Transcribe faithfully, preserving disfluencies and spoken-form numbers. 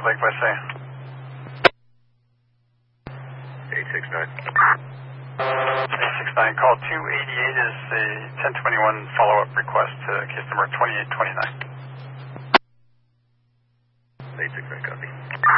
Lake West A. eight six nine. eight six nine, call two eighty-eight is a ten twenty-one follow-up request to case number twenty-eight twenty-nine. eight six nine, copy.